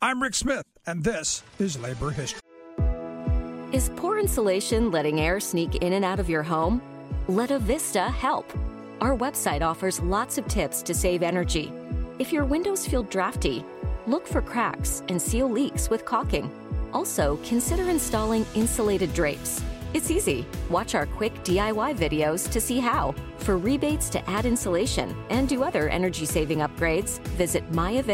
I'm Rick Smith, and this is Labor History. Is poor insulation letting air sneak in and out of your home? Let Avista help. Our website offers lots of tips to save energy. If your windows feel drafty, look for cracks and seal leaks with caulking. Also, consider installing insulated drapes. It's easy. Watch our quick DIY videos to see how. For rebates to add insulation and do other energy-saving upgrades, visit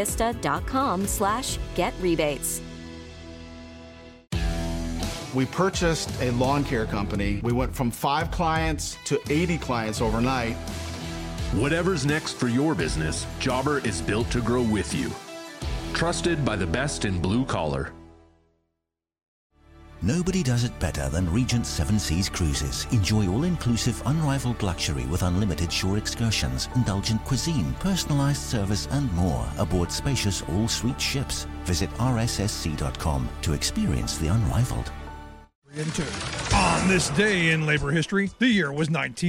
myavista.com/getrebates. We purchased a lawn care company. We went from 5 clients to 80 clients overnight. Whatever's next for your business, Jobber is built to grow with you. Trusted by the best in blue collar. Nobody does it better than Regent Seven Seas Cruises. Enjoy all-inclusive, unrivaled luxury with unlimited shore excursions, indulgent cuisine, personalized service, and more aboard spacious all-suite ships. Visit rssc.com to experience the unrivaled. On this day in labor history, the year was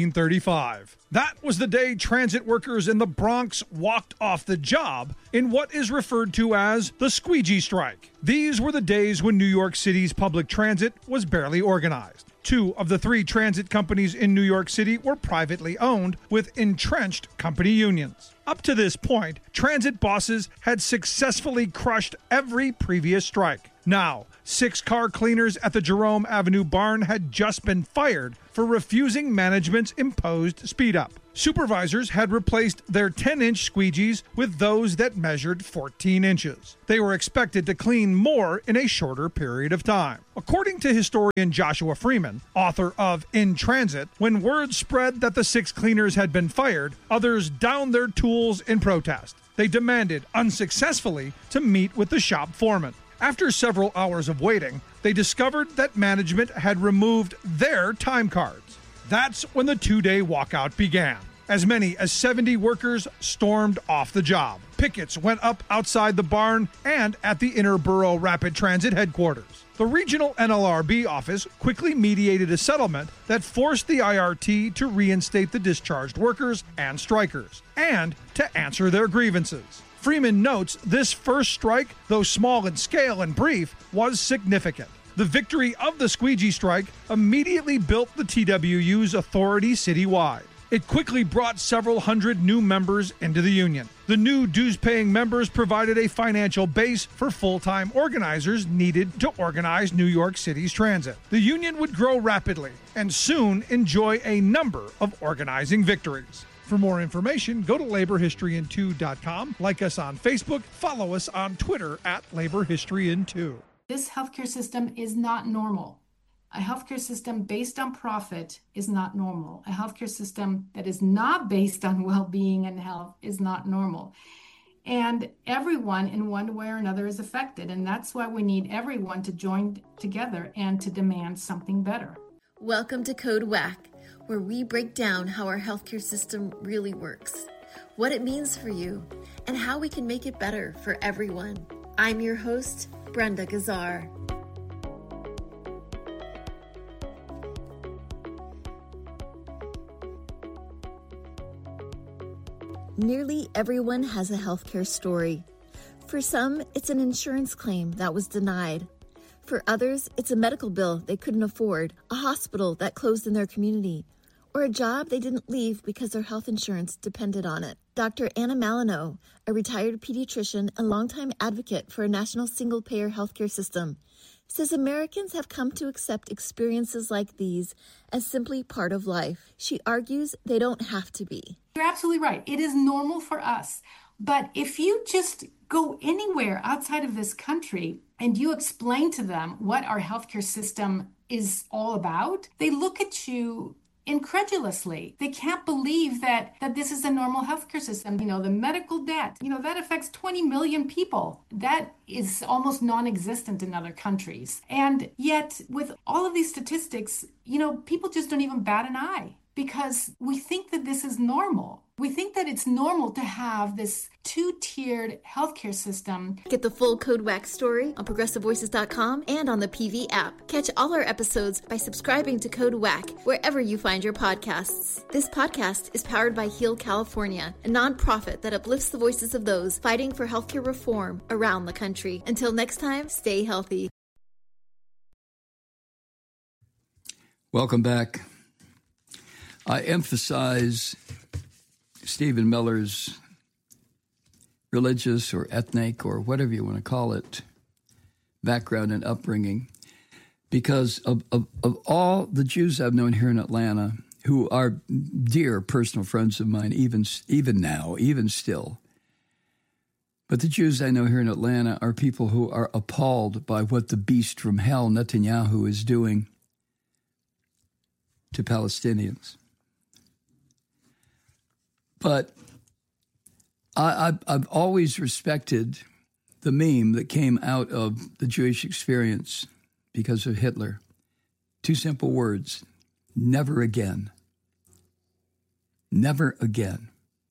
1935. That was the day transit workers in the Bronx walked off the job in what is referred to as the squeegee strike. These were the days when New York City's public transit was barely organized. 2 of the 3 transit companies in New York City were privately owned with entrenched company unions. Up to this point, transit bosses had successfully crushed every previous strike. Now, 6 car cleaners at the Jerome Avenue barn had just been fired for refusing management's imposed speed up. Supervisors had replaced their 10-inch squeegees with those that measured 14 inches. They were expected to clean more in a shorter period of time. According to historian Joshua Freeman, author of In Transit, when word spread that the 6 cleaners had been fired, others downed their tools in protest. They demanded, unsuccessfully, to meet with the shop foreman. After several hours of waiting, they discovered that management had removed their time cards. That's when the 2-day walkout began. As many as 70 workers stormed off the job. Pickets went up outside the barn and at the Interborough Rapid Transit headquarters. The regional NLRB office quickly mediated a settlement that forced the IRT to reinstate the discharged workers and strikers, and to answer their grievances. Freeman notes this first strike, though small in scale and brief, was significant. The victory of the squeegee strike immediately built the TWU's authority citywide. It quickly brought several hundred new members into the union. The new dues-paying members provided a financial base for full-time organizers needed to organize New York City's transit. The union would grow rapidly and soon enjoy a number of organizing victories. For more information, go to laborhistoryin2.com, like us on Facebook, follow us on Twitter at laborhistoryin2. This healthcare system is not normal. A healthcare system based on profit is not normal. A healthcare system that is not based on well-being and health is not normal. And everyone in one way or another is affected. And that's why we need everyone to join together and to demand something better. Welcome to Code WAC, where we break down how our healthcare system really works, what it means for you, and how we can make it better for everyone. I'm your host, Brenda Gazzar. Nearly everyone has a healthcare story. For some, it's an insurance claim that was denied. For others, it's a medical bill they couldn't afford, a hospital that closed in their community, or a job they didn't leave because their health insurance depended on it. Dr. Anna Malinow, a retired pediatrician and longtime advocate for a national single-payer healthcare system, says Americans have come to accept experiences like these as simply part of life. She argues they don't have to be. You're absolutely right. It is normal for us. But if you just go anywhere outside of this country and you explain to them what our healthcare system is all about, they look at you incredulously. They can't believe that this is a normal healthcare system. You know, the medical debt, that affects 20 million people. That is almost non-existent in other countries. And yet, with all of these statistics, people just don't even bat an eye. because we think that this is normal. We think that it's normal to have this two-tiered healthcare system. Get the full Code WAC story on ProgressiveVoices.com and on the PV app. Catch all our episodes by subscribing to Code WAC wherever you find your podcasts. This podcast is powered by Heal California, a nonprofit that uplifts the voices of those fighting for healthcare reform around the country. Until next time, stay healthy. Welcome back. I emphasize Stephen Miller's religious or ethnic or whatever you want to call it background and upbringing because of all the Jews I've known here in Atlanta who are dear personal friends of mine, even now, even still. But the Jews I know here in Atlanta are people who are appalled by what the beast from hell, Netanyahu, is doing to Palestinians. But I've always respected the meme that came out of the Jewish experience because of Hitler. Two simple words: never again. Never again.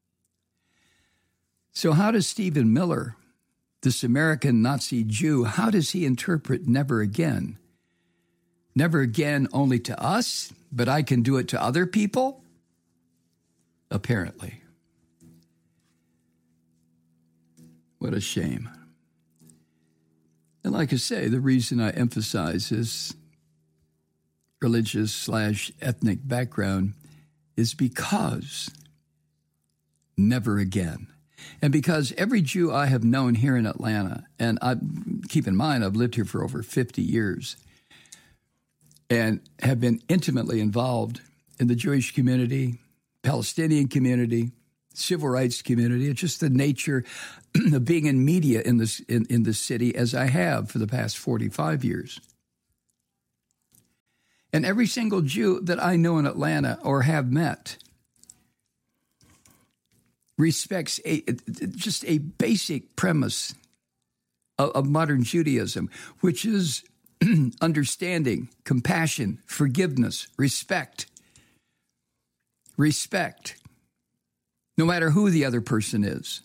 So how does Stephen Miller, this American Nazi Jew, how does he interpret never again? Never again only to us, but I can do it to other people? Apparently. What a shame. And like I say, the reason I emphasize this religious/ethnic background is because never again. And because every Jew I have known here in Atlanta, and keep in mind, I've lived here for over 50 years and have been intimately involved in the Jewish community, Palestinian community, civil rights community. It's just the nature of being in media in this city as I have for the past 45 years. And every single Jew that I know in Atlanta or have met respects just a basic premise of modern Judaism, which is understanding, compassion, forgiveness, respect. Respect, no matter who the other person is.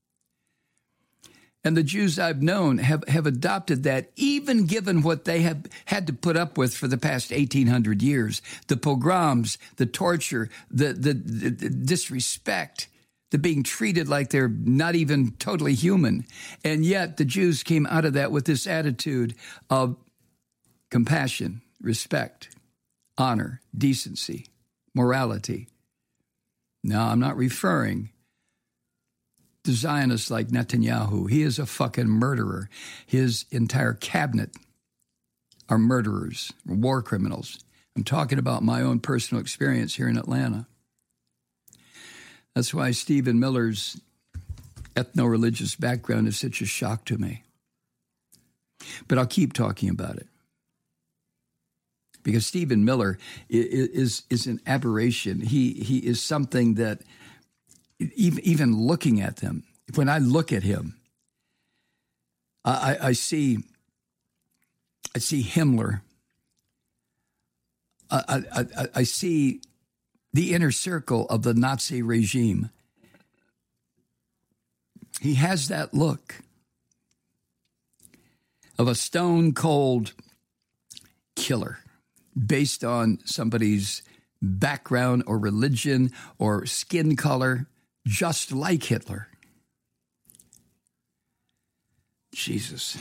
And the Jews I've known have adopted that, even given what they have had to put up with for the past 1,800 years, the pogroms, the torture, the disrespect, the being treated like they're not even totally human. And yet the Jews came out of that with this attitude of compassion, respect, honor, decency, morality. Now, I'm not referring to Zionists like Netanyahu. He is a fucking murderer. His entire cabinet are murderers, war criminals. I'm talking about my own personal experience here in Atlanta. That's why Stephen Miller's ethno-religious background is such a shock to me. But I'll keep talking about it. Because Stephen Miller is an aberration. He is something that, even looking at him, when I look at him, I see Himmler. I see the inner circle of the Nazi regime. He has that look of a stone-cold killer based on somebody's background or religion or skin color, just like Hitler. Jesus.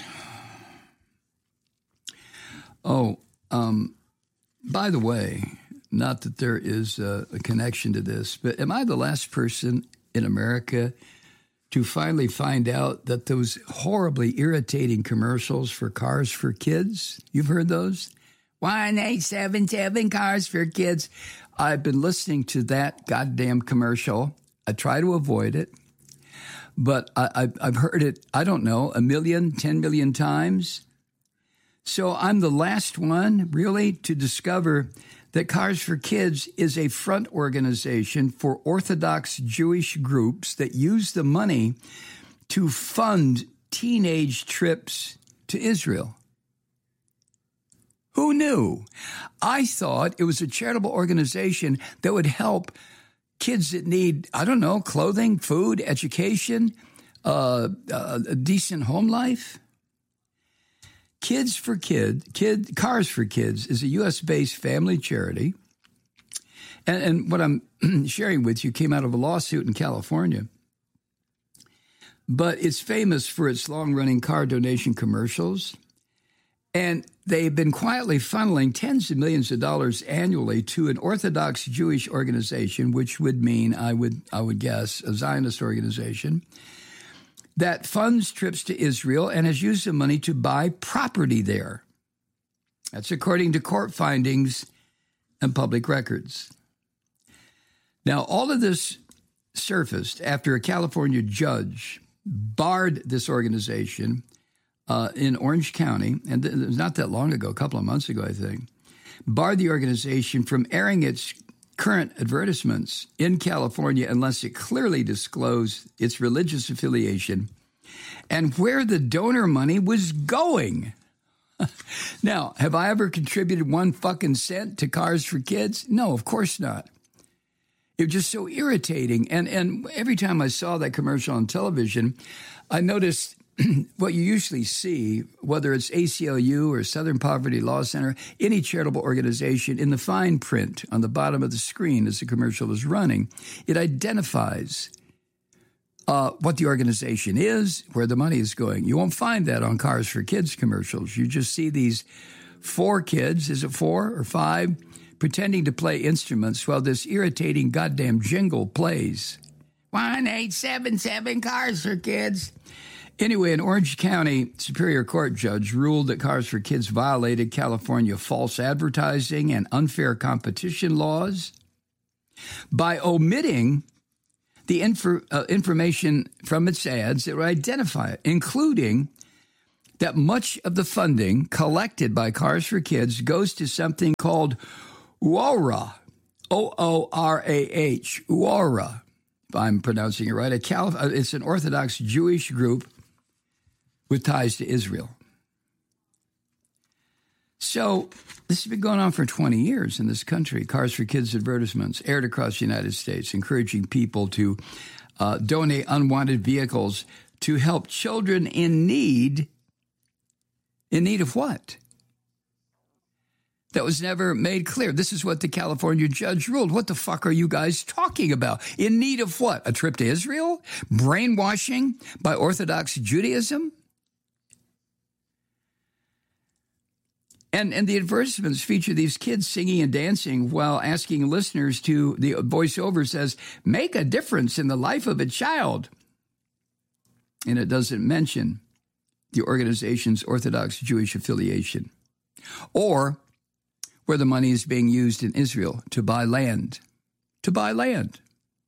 Oh, by the way, not that there is a connection to this, but am I the last person in America to finally find out that those horribly irritating commercials for Cars for Kids, you've heard those? 1877 Cars for Kids. I've been listening to that goddamn commercial. I try to avoid it, but I've heard it, I don't know, 1 million, 10 million times. So I'm the last one, really, to discover that Cars for Kids is a front organization for Orthodox Jewish groups that use the money to fund teenage trips to Israel. Who knew? I thought it was a charitable organization that would help kids that need, I don't know, clothing, food, education, a decent home life. Cars for Kids is a U.S.-based family charity. And what I'm sharing with you came out of a lawsuit in California. But it's famous for its long-running car donation commercials. And they've been quietly funneling tens of millions of dollars annually to an Orthodox Jewish organization, which would mean, I would guess, a Zionist organization, that funds trips to Israel and has used the money to buy property there. That's according to court findings and public records. Now, all of this surfaced after a California judge barred this organization in Orange County, and it was not that long ago, a couple of months ago, I think, barred the organization from airing its current advertisements in California unless it clearly disclosed its religious affiliation and where the donor money was going. Now, have I ever contributed one fucking cent to Cars for Kids? No, of course not. It was just so irritating. And every time I saw that commercial on television, I noticed what you usually see, whether it's ACLU or Southern Poverty Law Center, any charitable organization, in the fine print on the bottom of the screen as the commercial is running, it identifies what the organization is, where the money is going. You won't find that on Cars for Kids commercials. You just see these 4 kids, is it 4 or 5, pretending to play instruments while this irritating goddamn jingle plays. 1877 Cars for Kids. Anyway, an Orange County Superior Court judge ruled that Cars for Kids violated California false advertising and unfair competition laws by omitting the information from its ads that would identify it, including that much of the funding collected by Cars for Kids goes to something called UORA, O-O-R-A-H, UORA, if I'm pronouncing it right. It's an Orthodox Jewish group with ties to Israel. So this has been going on for 20 years in this country. Cars for Kids advertisements aired across the United States, encouraging people to donate unwanted vehicles to help children in need. In need of what? That was never made clear. This is what the California judge ruled. What the fuck are you guys talking about? In need of what? A trip to Israel? Brainwashing by Orthodox Judaism? And the advertisements feature these kids singing and dancing while asking listeners to, the voiceover says, make a difference in the life of a child. And it doesn't mention the organization's Orthodox Jewish affiliation or where the money is being used in Israel to buy land. To buy land.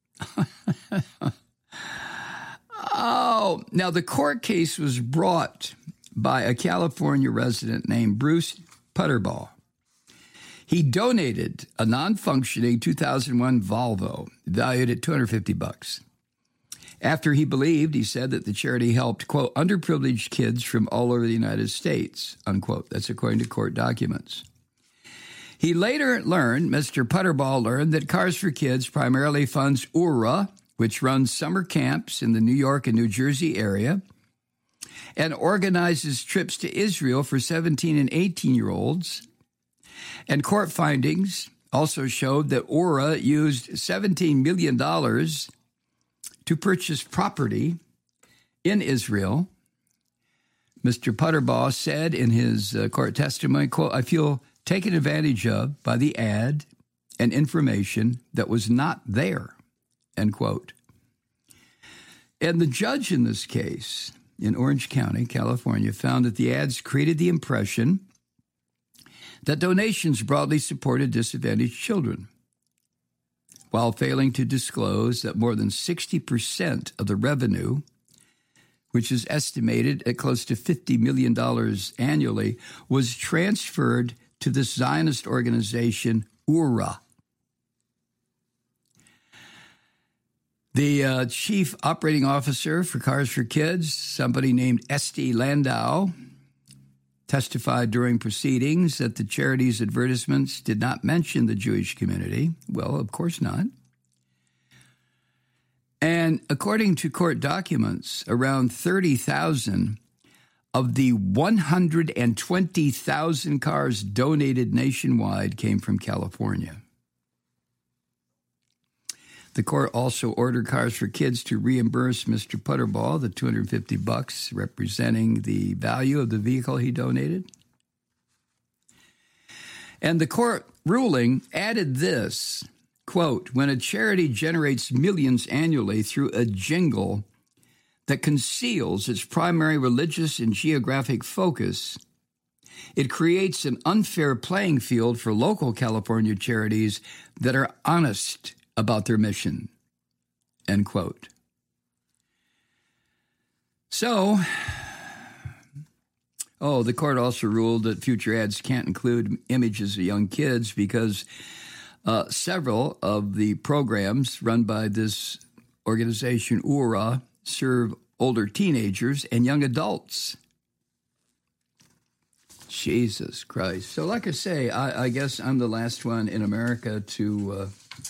Oh, now the court case was brought by a California resident named Bruce Putterball. He donated a non-functioning 2001 Volvo valued at $250 after he believed, he said, that the charity helped, quote, underprivileged kids from all over the United States, unquote. That's according to court documents. He later learned, Mr. Putterball learned, that Cars for Kids primarily funds URA, which runs summer camps in the New York and New Jersey area, and organizes trips to Israel for 17 and 18-year-olds. And court findings also showed that URA used $17 million to purchase property in Israel. Mr. Putterball said in his court testimony, quote, I feel taken advantage of by the ad and information that was not there, end quote. And the judge in this case in Orange County, California, found that the ads created the impression that donations broadly supported disadvantaged children, while failing to disclose that more than 60% of the revenue, which is estimated at close to $50 million annually, was transferred to this Zionist organization, URA. The chief operating officer for Cars for Kids, somebody named Esti Landau, testified during proceedings that the charity's advertisements did not mention the Jewish community. Well, of course not. And according to court documents, around 30,000 of the 120,000 cars donated nationwide came from California. The court also ordered Cars for Kids to reimburse Mr. Putterball the $250 representing the value of the vehicle he donated. And the court ruling added this, quote, when a charity generates millions annually through a jingle that conceals its primary religious and geographic focus, it creates an unfair playing field for local California charities that are honest about their mission, end quote. So, the court also ruled that future ads can't include images of young kids because several of the programs run by this organization, URA, serve older teenagers and young adults. Jesus Christ. So like I say, I guess I'm the last one in America to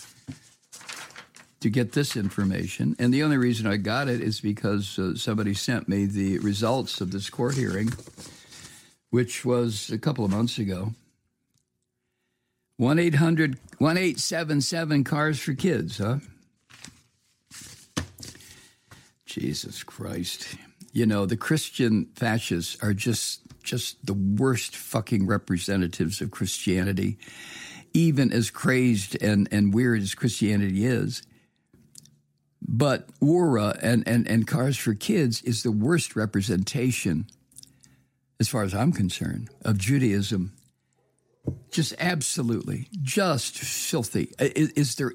get this information. And the only reason I got it is because somebody sent me the results of this court hearing, which was a couple of months ago. 1-800-1877 Cars for Kids, huh? Jesus Christ. You know, the Christian fascists are just the worst fucking representatives of Christianity, even as crazed and weird as Christianity is. But URA and Cars for Kids is the worst representation, as far as I'm concerned, of Judaism. Just absolutely, just filthy. Is there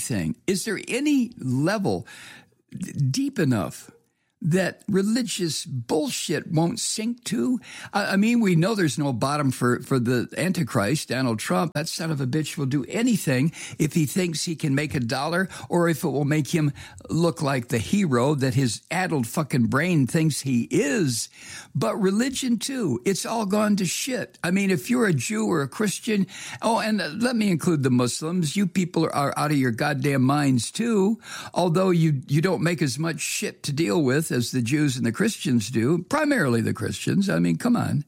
any level deep enough that religious bullshit won't sink to? I mean, we know there's no bottom for the Antichrist, Donald Trump. That son of a bitch will do anything if he thinks he can make $1 or if it will make him look like the hero that his addled fucking brain thinks he is. But religion, too, it's all gone to shit. I mean, if you're a Jew or a Christian, and let me include the Muslims, you people are out of your goddamn minds, too, although you don't make as much shit to deal with as the Jews and the Christians do, primarily the Christians. I mean, come on.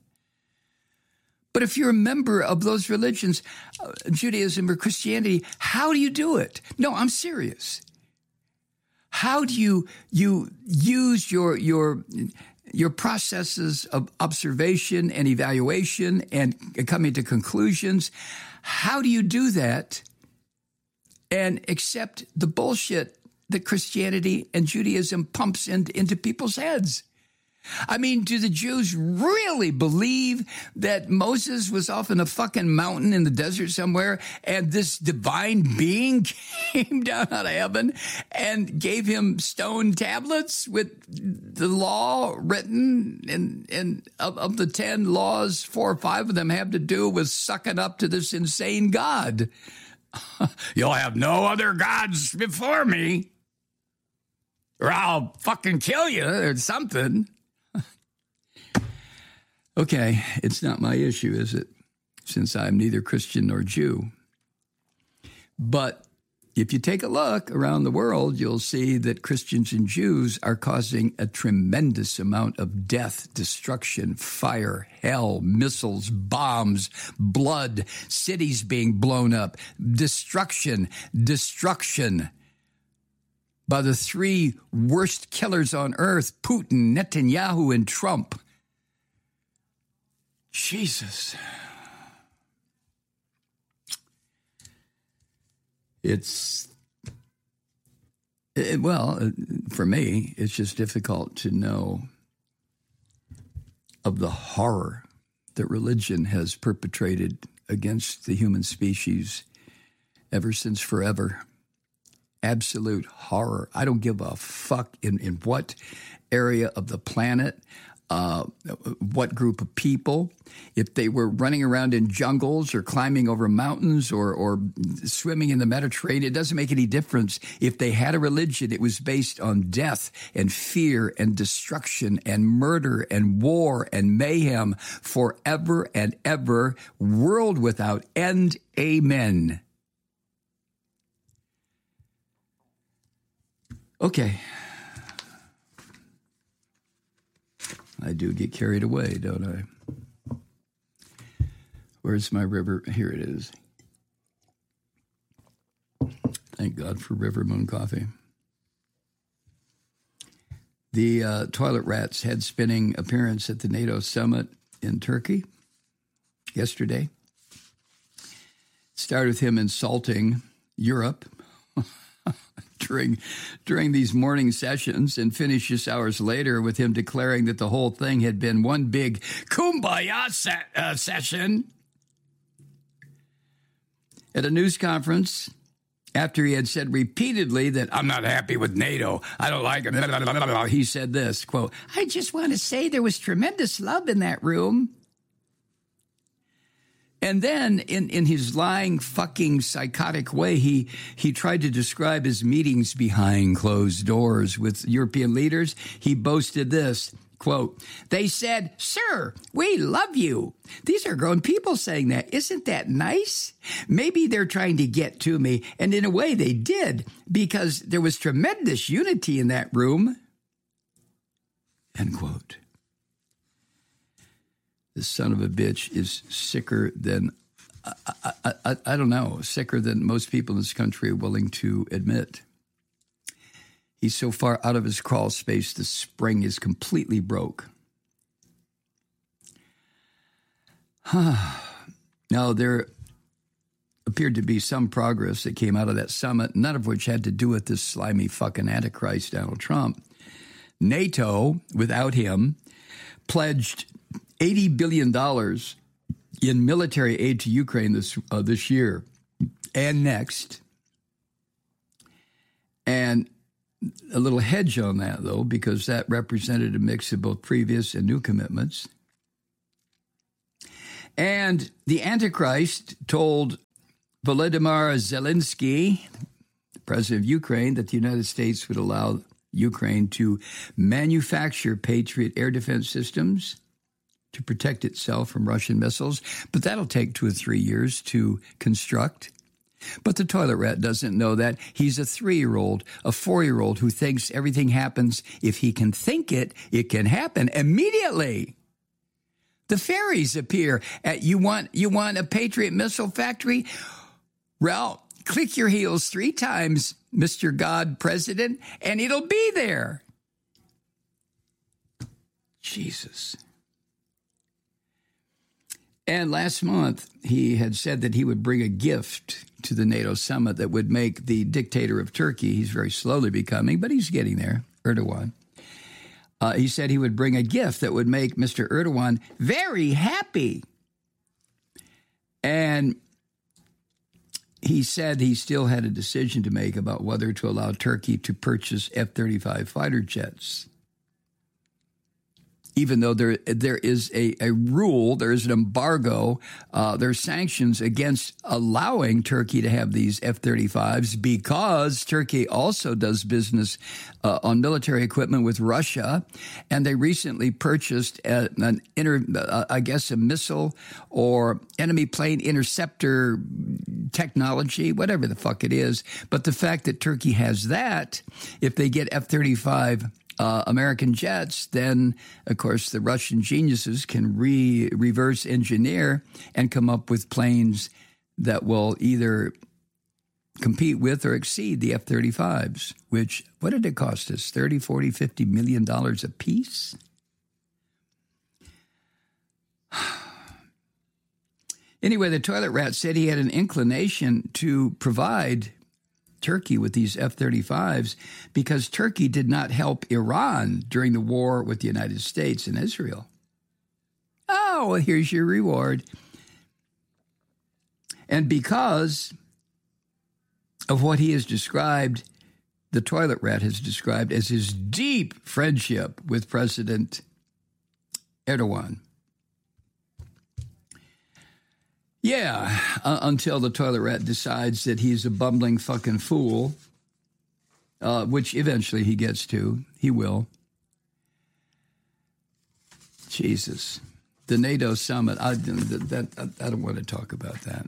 But if you're a member of those religions, Judaism or Christianity, how do you do it? No, I'm serious. How do you use your processes of observation and evaluation and coming to conclusions? How do you do that and accept the bullshit that Christianity and Judaism pumps into people's heads? I mean, do the Jews really believe that Moses was off in a fucking mountain in the desert somewhere and this divine being came down out of heaven and gave him stone tablets with the law written? And of the 10 laws, 4 or 5 of them have to do with sucking up to this insane God. You'll have no other gods before me, or I'll fucking kill you or something. Okay, it's not my issue, is it? Since I'm neither Christian nor Jew. But if you take a look around the world, you'll see that Christians and Jews are causing a tremendous amount of death, destruction, fire, hell, missiles, bombs, blood, cities being blown up, destruction by the 3 worst killers on earth, Putin, Netanyahu, and Trump. Jesus. For me, it's just difficult to know of the horror that religion has perpetrated against the human species ever since forever. Absolute horror. I don't give a fuck in what area of the planet what group of people, if they were running around in jungles or climbing over mountains or swimming in the Mediterranean. It doesn't make any difference. If they had a religion, it was based on death and fear and destruction and murder and war and mayhem forever and ever, world without end. Amen. Okay. I do get carried away, don't I? Where's my river? Here it is. Thank God for River Moon Coffee. The toilet rat's head-spinning appearance at the NATO summit in Turkey yesterday started with him insulting Europe during these morning sessions, and finished just hours later with him declaring that the whole thing had been one big kumbaya session. At a news conference, after he had said repeatedly that I'm not happy with NATO, I don't like it, he said this, quote, I just want to say there was tremendous love in that room. And then in his lying, fucking psychotic way, he tried to describe his meetings behind closed doors with European leaders. He boasted this, quote, they said, sir, we love you. These are grown people saying that. Isn't that nice? Maybe they're trying to get to me. And in a way they did, because there was tremendous unity in that room. End quote. This son of a bitch is sicker than, I don't know, sicker than most people in this country are willing to admit. He's so far out of his crawl space, the spring is completely broke. Now, there appeared to be some progress that came out of that summit, none of which had to do with this slimy fucking Antichrist, Donald Trump. NATO, without him, pledged $80 billion in military aid to Ukraine this year and next. And a little hedge on that, though, because that represented a mix of both previous and new commitments. And the Antichrist told Volodymyr Zelensky, the president of Ukraine, that the United States would allow Ukraine to manufacture Patriot air defense systems to protect itself from Russian missiles, but that'll take 2 or 3 years to construct. But the toilet rat doesn't know that. He's a 3-year-old, a 4-year-old who thinks everything happens. If he can think it, it can happen immediately. The fairies appear. You want a Patriot missile factory? Well, click your heels 3 times, Mr. God President, and it'll be there. Jesus. And last month, he had said that he would bring a gift to the NATO summit that would make the dictator of Turkey, he's very slowly becoming, but he's getting there, Erdogan. He said he would bring a gift that would make Mr. Erdogan very happy. And he said he still had a decision to make about whether to allow Turkey to purchase F-35 fighter jets. Even though there is a rule, there is an embargo, there are sanctions against allowing Turkey to have these F-35s because Turkey also does business on military equipment with Russia, and they recently purchased a missile or enemy plane interceptor technology, whatever the fuck it is. But the fact that Turkey has that, if they get F-35 American jets, then, of course, the Russian geniuses can reverse engineer and come up with planes that will either compete with or exceed the F-35s, which, what did it cost us? $30, $40, $50 million a piece? Anyway, the toilet rat said he had an inclination to provide Turkey with these F-35s because Turkey did not help Iran during the war with the United States and Israel. Oh, well, here's your reward. And because of what he has described, the toilet rat has described as his deep friendship with President Erdogan. Yeah, until the toilet rat decides that he's a bumbling fucking fool, which eventually he gets to. He will. Jesus. The NATO summit, I don't want to talk about that.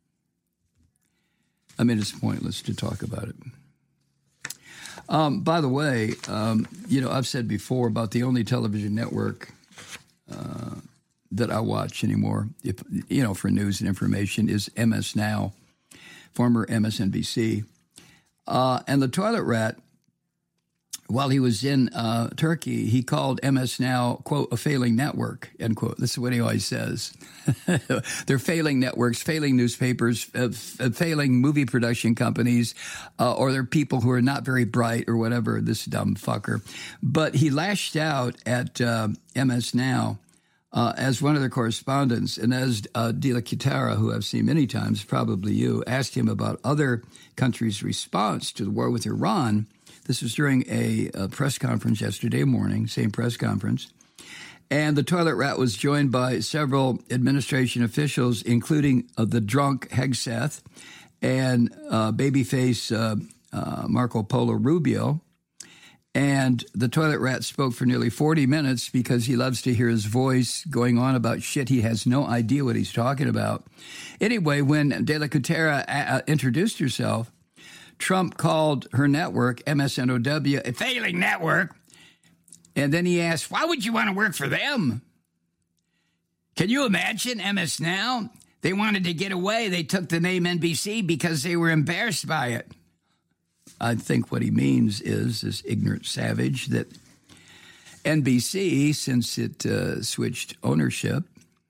I mean, it's pointless to talk about it. By the way, I've said before about the only television network that I watch anymore, for news and information, is MS Now, former MSNBC. And the toilet rat, while he was in Turkey, he called MS Now, quote, a failing network, end quote. This is what he always says. They're failing networks, failing newspapers, failing movie production companies, or they're people who are not very bright or whatever, this dumb fucker. But he lashed out at MS Now as one of their correspondents, and as De La Cuetara, who I've seen many times, probably you, asked him about other countries' response to the war with Iran. This was during a press conference yesterday morning, same press conference. And the toilet rat was joined by several administration officials, including the drunk Hegseth and babyface Marco Polo Rubio. And the toilet rat spoke for nearly 40 minutes because he loves to hear his voice going on about shit he has no idea what he's talking about. Anyway, when De La Cuetara introduced herself, Trump called her network, MSNOW, a failing network. And then he asked, why would you want to work for them? Can you imagine MS Now? They wanted to get away. They took the name NBC because they were embarrassed by it. I think what he means is, this ignorant savage, that NBC, since it switched ownership,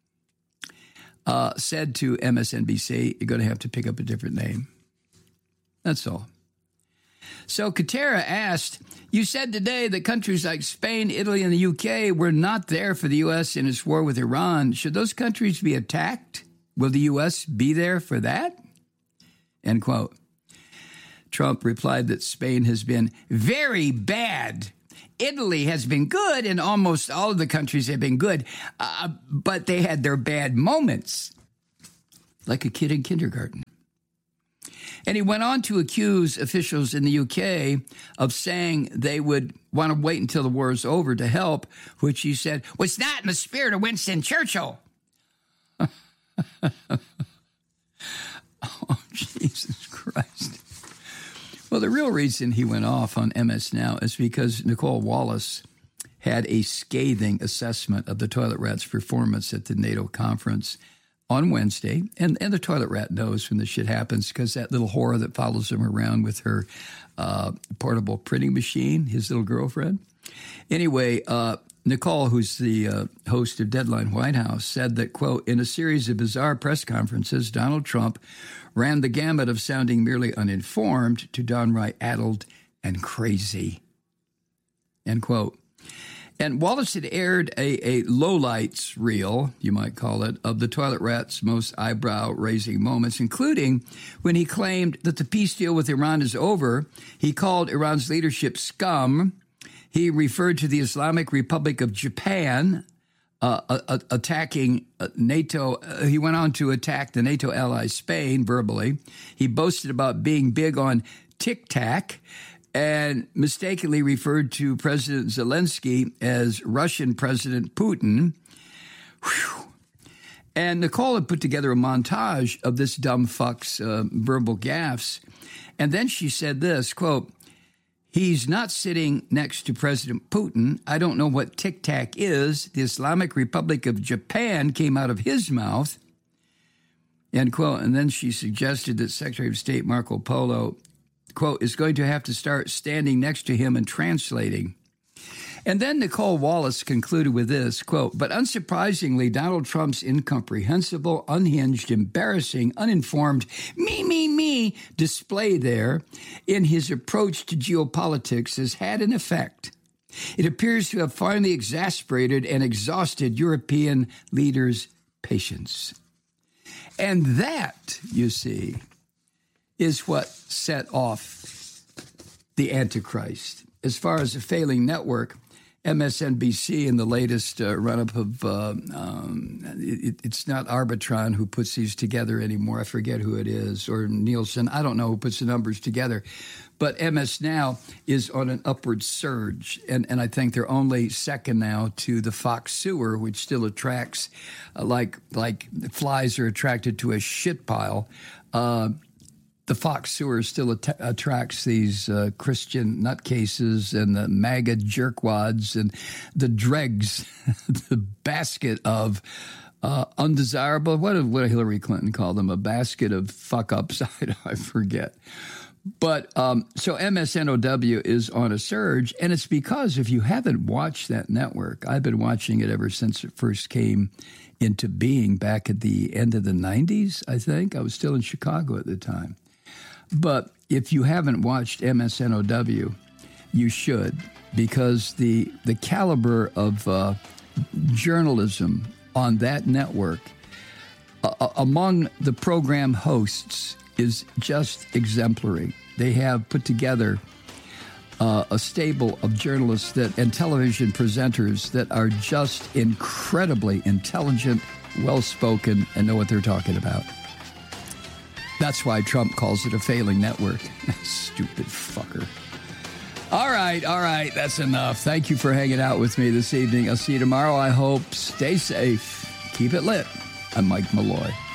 said to MSNBC, you're going to have to pick up a different name. That's all. So Cuetara asked, you said today that countries like Spain, Italy, and the UK were not there for the U.S. in its war with Iran. Should those countries be attacked? Will the U.S. be there for that? End quote. Trump replied that Spain has been very bad. Italy has been good, and almost all of the countries have been good, but they had their bad moments, like a kid in kindergarten. And he went on to accuse officials in the UK of saying they would want to wait until the war is over to help, which he said was not in the spirit of Winston Churchill. Oh, Jesus Christ. Well, the real reason he went off on MS Now is because Nicole Wallace had a scathing assessment of the toilet rat's performance at the NATO conference on Wednesday, and the toilet rat knows when this shit happens because that little whore that follows him around with her portable printing machine, his little girlfriend. Anyway, Nicole, who's the host of Deadline White House, said that, quote, in a series of bizarre press conferences, Donald Trump ran the gamut of sounding merely uninformed to downright addled and crazy, end quote. And Wallace had aired a lowlights reel, you might call it, of the toilet rat's most eyebrow-raising moments, including when he claimed that the peace deal with Iran is over. He called Iran's leadership scum. He referred to the Islamic Republic of Japan attacking NATO. He went on to attack the NATO ally Spain verbally. He boasted about being big on Tic Tac, and mistakenly referred to President Zelensky as Russian President Putin. Whew. And Nicole had put together a montage of this dumb fuck's verbal gaffes. And then she said this, quote, he's not sitting next to President Putin. I don't know what Tic Tac is. The Islamic Republic of Japan came out of his mouth, end quote. And then she suggested that Secretary of State Marco Polo, quote, is going to have to start standing next to him and translating. And then Nicole Wallace concluded with this, quote, but unsurprisingly, Donald Trump's incomprehensible, unhinged, embarrassing, uninformed, me display there in his approach to geopolitics has had an effect. It appears to have finally exasperated and exhausted European leaders' patience. And that, you see, is what set off the Antichrist. As far as a failing network, MSNBC in the latest run-up of, it's not Arbitron who puts these together anymore. I forget who it is, or Nielsen. I don't know who puts the numbers together. But MS Now is on an upward surge, and I think they're only second now to the Fox sewer, which still attracts, like flies are attracted to a shit pile. The Fox sewer still attracts these Christian nutcases and the MAGA jerkwads and the dregs, the basket of undesirable. What did Hillary Clinton call them? A basket of fuck-ups. I forget. But so MSNOW is on a surge, and it's because if you haven't watched that network, I've been watching it ever since it first came into being back at the end of the 90s, I think. I was still in Chicago at the time. But if you haven't watched MSNOW, you should, because the caliber of journalism on that network among the program hosts is just exemplary. They have put together a stable of journalists and television presenters that are just incredibly intelligent, well-spoken, and know what they're talking about. That's why Trump calls it a failing network. Stupid fucker. All right. That's enough. Thank you for hanging out with me this evening. I'll see you tomorrow, I hope. Stay safe. Keep it lit. I'm Mike Malloy.